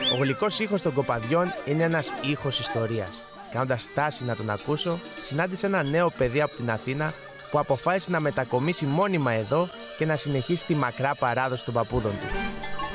Ο γλυκός ήχος των κοπαδιών είναι ένας ήχος ιστορίας. Κάνοντας στάση να τον ακούσω, συνάντησα ένα νέο παιδί από την Αθήνα που αποφάσισε να μετακομίσει μόνιμα εδώ και να συνεχίσει τη μακρά παράδοση των παππούδων του.